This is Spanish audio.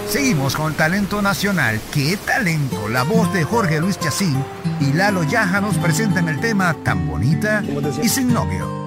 Seguimos con talento nacional. ¡Qué talento! La voz de Jorge Luis Chacín y Lalo Yaja nos presentan el tema Tan Bonita y Sin Novio.